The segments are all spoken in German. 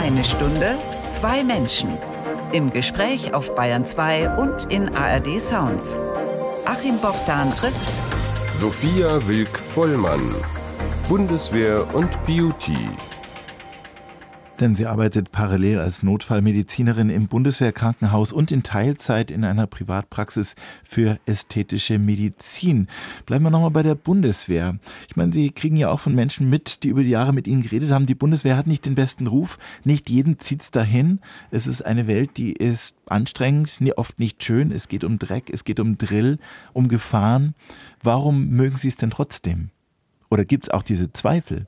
Eine Stunde, zwei Menschen. Im Gespräch auf Bayern 2 und in ARD Sounds. Achim Bogdan trifft Sophia Wilk-Vollmann, Bundeswehr und Beauty. Denn sie arbeitet parallel als Notfallmedizinerin im Bundeswehrkrankenhaus und in Teilzeit in einer Privatpraxis für ästhetische Medizin. Bleiben wir nochmal bei der Bundeswehr. Ich meine, Sie kriegen ja auch von Menschen mit, die über die Jahre mit Ihnen geredet haben. Die Bundeswehr hat nicht den besten Ruf. Nicht jeden zieht's dahin. Es ist eine Welt, die ist anstrengend, oft nicht schön. Es geht um Dreck, es geht um Drill, um Gefahren. Warum mögen Sie es denn trotzdem? Oder gibt's auch diese Zweifel?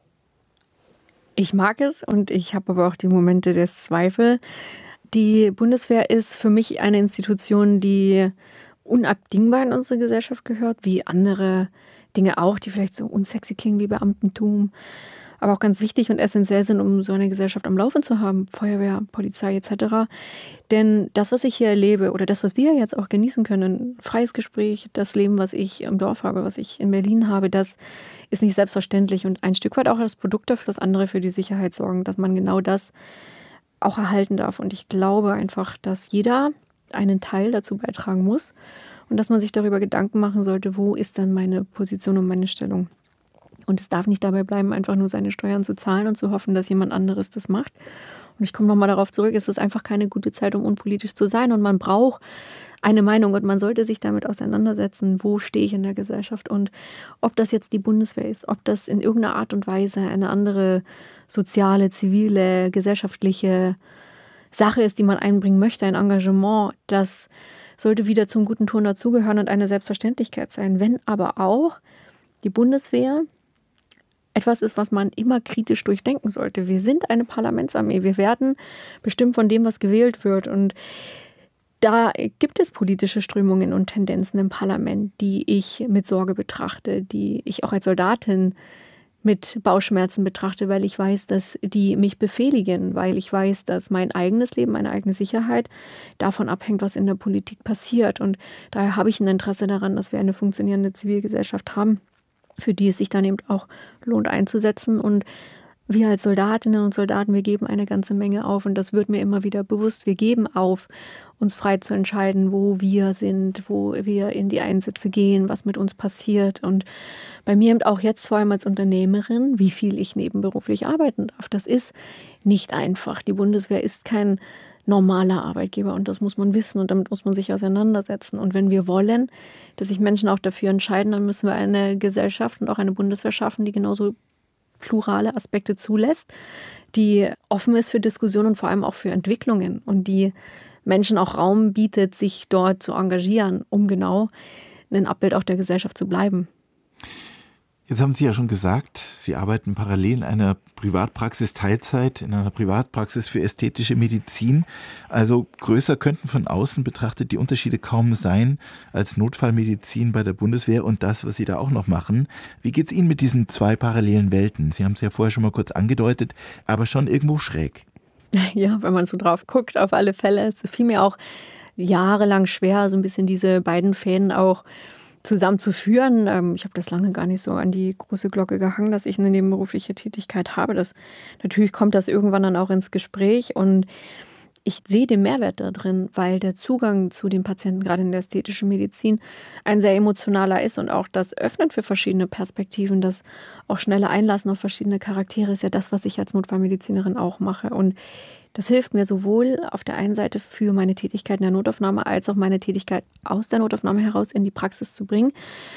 Ich mag es und ich habe aber auch die Momente des Zweifels. Die Bundeswehr ist für mich eine Institution, die unabdingbar in unsere Gesellschaft gehört, wie andere Dinge auch, die vielleicht so unsexy klingen wie Beamtentum, aber auch ganz wichtig und essentiell sind, um so eine Gesellschaft am Laufen zu haben, Feuerwehr, Polizei etc. Denn das, was ich hier erlebe oder das, was wir jetzt auch genießen können, ein freies Gespräch, das Leben, was ich im Dorf habe, was ich in Berlin habe, das ist nicht selbstverständlich und ein Stück weit auch das Produkt dafür, dass andere für die Sicherheit sorgen, dass man genau das auch erhalten darf. Und ich glaube einfach, dass jeder einen Teil dazu beitragen muss und dass man sich darüber Gedanken machen sollte, wo ist dann meine Position und meine Stellung. Und es darf nicht dabei bleiben, einfach nur seine Steuern zu zahlen und zu hoffen, dass jemand anderes das macht. Und ich komme nochmal darauf zurück, es ist einfach keine gute Zeit, um unpolitisch zu sein. Und man braucht eine Meinung und man sollte sich damit auseinandersetzen, wo stehe ich in der Gesellschaft und ob das jetzt die Bundeswehr ist, ob das in irgendeiner Art und Weise eine andere soziale, zivile, gesellschaftliche Sache ist, die man einbringen möchte, ein Engagement, das sollte wieder zum guten Ton dazugehören und eine Selbstverständlichkeit sein. Wenn aber auch die Bundeswehr etwas ist, was man immer kritisch durchdenken sollte. Wir sind eine Parlamentsarmee. Wir werden bestimmt von dem, was gewählt wird. Und da gibt es politische Strömungen und Tendenzen im Parlament, die ich mit Sorge betrachte, die ich auch als Soldatin mit Bauchschmerzen betrachte, weil ich weiß, dass die mich befehligen, weil ich weiß, dass mein eigenes Leben, meine eigene Sicherheit davon abhängt, was in der Politik passiert. Und daher habe ich ein Interesse daran, dass wir eine funktionierende Zivilgesellschaft haben, für die es sich dann eben auch lohnt einzusetzen. Und wir als Soldatinnen und Soldaten, wir geben eine ganze Menge auf. Und das wird mir immer wieder bewusst. Wir geben auf, uns frei zu entscheiden, wo wir sind, wo wir in die Einsätze gehen, was mit uns passiert. Und bei mir eben auch jetzt vor allem als Unternehmerin, wie viel ich nebenberuflich arbeiten darf. Das ist nicht einfach. Die Bundeswehr ist kein normaler Arbeitgeber und das muss man wissen und damit muss man sich auseinandersetzen. Und wenn wir wollen, dass sich Menschen auch dafür entscheiden, dann müssen wir eine Gesellschaft und auch eine Bundeswehr schaffen, die genauso plurale Aspekte zulässt, die offen ist für Diskussionen und vor allem auch für Entwicklungen und die Menschen auch Raum bietet, sich dort zu engagieren, um genau ein Abbild auch der Gesellschaft zu bleiben. Jetzt haben Sie ja schon gesagt, Sie arbeiten parallel in einer Privatpraxis Teilzeit, in einer Privatpraxis für ästhetische Medizin. Also größer könnten von außen betrachtet die Unterschiede kaum sein als Notfallmedizin bei der Bundeswehr und das, was Sie da auch noch machen. Wie geht's Ihnen mit diesen zwei parallelen Welten? Sie haben es ja vorher schon mal kurz angedeutet, aber schon irgendwo schräg. Ja, wenn man so drauf guckt, auf alle Fälle. Es fiel mir auch jahrelang schwer, so ein bisschen diese beiden Fäden auch zusammenzuführen. Ich habe das lange gar nicht so an die große Glocke gehangen, dass ich eine nebenberufliche Tätigkeit habe. Natürlich kommt das irgendwann dann auch ins Gespräch und ich sehe den Mehrwert da drin, weil der Zugang zu den Patienten, gerade in der ästhetischen Medizin, ein sehr emotionaler ist und auch das Öffnen für verschiedene Perspektiven, das auch schnelle Einlassen auf verschiedene Charaktere ist ja das, was ich als Notfallmedizinerin auch mache. Und das hilft mir sowohl auf der einen Seite für meine Tätigkeit in der Notaufnahme als auch meine Tätigkeit aus der Notaufnahme heraus in die Praxis zu bringen,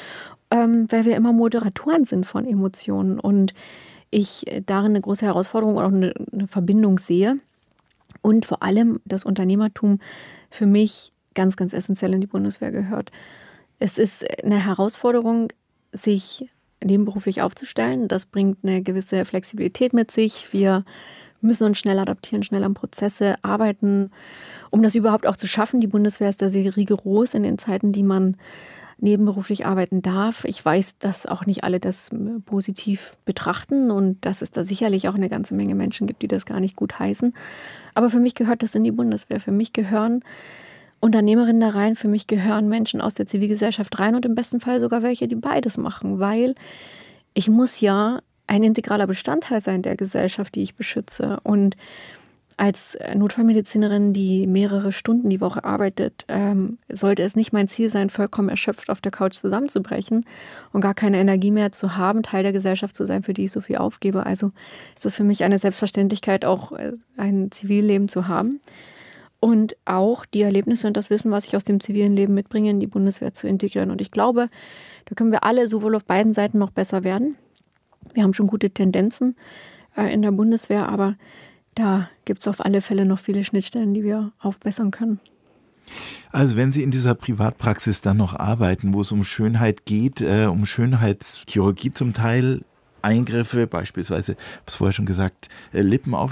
weil wir immer Moderatoren sind von Emotionen und ich darin eine große Herausforderung und auch eine Verbindung sehe und vor allem das Unternehmertum für mich ganz, ganz essentiell in die Bundeswehr gehört. Es ist eine Herausforderung, sich nebenberuflich aufzustellen. Das bringt eine gewisse Flexibilität mit sich. Wir müssen uns schnell adaptieren, schnell an Prozesse arbeiten, um das überhaupt auch zu schaffen. Die Bundeswehr ist da sehr rigoros in den Zeiten, die man nebenberuflich arbeiten darf. Ich weiß, dass auch nicht alle das positiv betrachten und dass es da sicherlich auch eine ganze Menge Menschen gibt, die das gar nicht gut heißen. Aber für mich gehört das in die Bundeswehr. Für mich gehören Unternehmerinnen da rein, für mich gehören Menschen aus der Zivilgesellschaft rein und im besten Fall sogar welche, die beides machen, weil ich muss ja ein integraler Bestandteil sein der Gesellschaft, die ich beschütze. Und Als Notfallmedizinerin, die mehrere Stunden die Woche arbeitet, sollte es nicht mein Ziel sein, vollkommen erschöpft auf der Couch zusammenzubrechen und gar keine Energie mehr zu haben, Teil der Gesellschaft zu sein, für die ich so viel aufgebe. Also ist es für mich eine Selbstverständlichkeit, auch ein Zivilleben zu haben und auch die Erlebnisse und das Wissen, was ich aus dem zivilen Leben mitbringe, in die Bundeswehr zu integrieren. Und ich glaube, da können wir alle sowohl auf beiden Seiten noch besser werden. Wir haben schon gute Tendenzen in der Bundeswehr, aber da gibt es auf alle Fälle noch viele Schnittstellen, die wir aufbessern können. Also wenn Sie in dieser Privatpraxis dann noch arbeiten, wo es um Schönheit geht, um Schönheitschirurgie zum Teil, Eingriffe, beispielsweise, ich habe es vorher schon gesagt, Lippenaufschnitt,